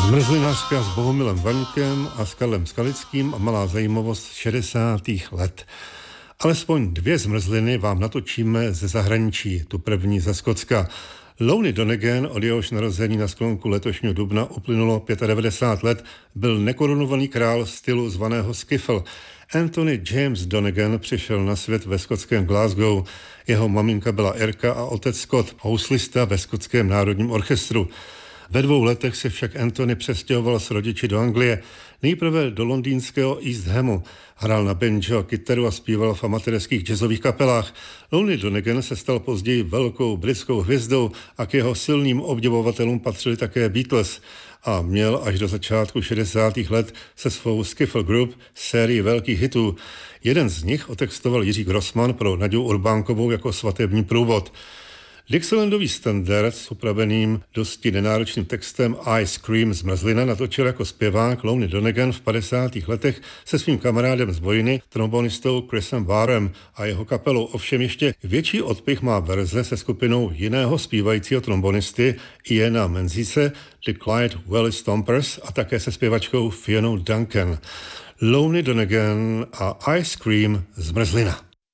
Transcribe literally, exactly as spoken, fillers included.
Zmrzlinářka s Bohumilem Vaňkem a s Karlem Skalickým a malá zajímavost šedesátých let. Alespoň dvě zmrzliny vám natočíme ze zahraničí, tu první ze Skotska. Lonely Donegan, od jehož narození na sklonku letošního dubna uplynulo devadesát pět let, byl nekorunovaný král stylu zvaného skiffle. Anthony James Donegan přišel na svět ve skotském Glasgow. Jeho maminka byla Irka a otec Scott, houslista ve skotském národním orchestru. Ve dvou letech se však Anthony přestěhoval s rodiči do Anglie. Nejprve do londýnského East Hamu. Hrál na banjo, kytaru a zpíval v amatérských jazzových kapelách. Lonely Donegan se stal později velkou britskou hvězdou a k jeho silným obdivovatelům patřili také Beatles. A měl až do začátku šedesátých let se svou Skiffle Group sérii velkých hitů. Jeden z nich otextoval Jiří Grossman pro Naďu Urbánkovou jako svatební průvod. Dixielandový standard s upraveným dosti nenáročným textem Ice Cream zmrzlina natočil jako zpěvák Lonely Donegan v padesátých letech se svým kamarádem z Bojiny, trombonistou Chrisem Barrem a jeho kapelou. Ovšem ještě větší odpych má verze se skupinou jiného zpívajícího trombonisty Iana Menziese, The Clyde Valley Stompers, a také se zpěvačkou Fionou Duncan. Lonely Donegan a Ice Cream zmrzlina.